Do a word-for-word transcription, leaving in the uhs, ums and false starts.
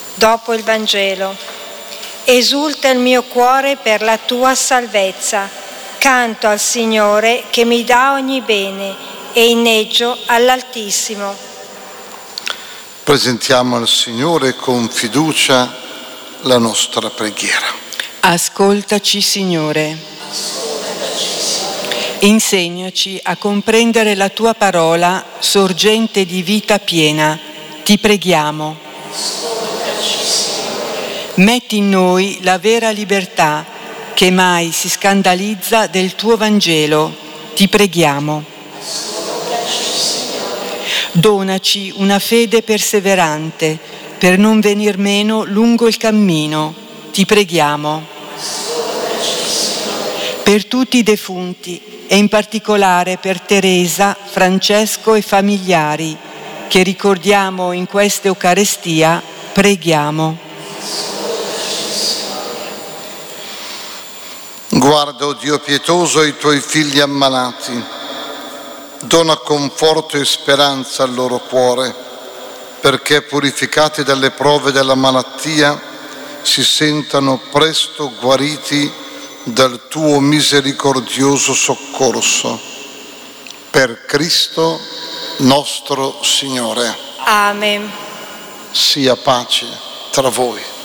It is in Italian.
Dopo il Vangelo. Esulta il mio cuore per la tua salvezza. Canto al Signore che mi dà ogni bene e inneggio all'Altissimo. Presentiamo al Signore con fiducia la nostra preghiera. Ascoltaci, Signore. Insegnaci a comprendere la tua parola, sorgente di vita piena. Ti preghiamo. Metti in noi la vera libertà, che mai si scandalizza del tuo Vangelo. Ti preghiamo. Donaci una fede perseverante, per non venir meno lungo il cammino. Ti preghiamo. Per tutti i defunti, e in particolare per Teresa, Francesco e familiari, che ricordiamo in questa Eucaristia, preghiamo. Guarda, o Dio pietoso, i tuoi figli ammalati, dona conforto e speranza al loro cuore, perché purificati dalle prove della malattia si sentano presto guariti dal tuo misericordioso soccorso. Per Cristo nostro Signore. Amen. Sia pace tra voi.